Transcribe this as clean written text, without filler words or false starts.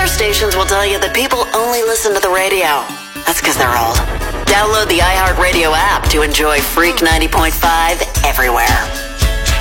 Other stations will tell you that people only listen to the radio. That's because they're old. Download the iHeartRadio app to enjoy Freak 90.5 everywhere.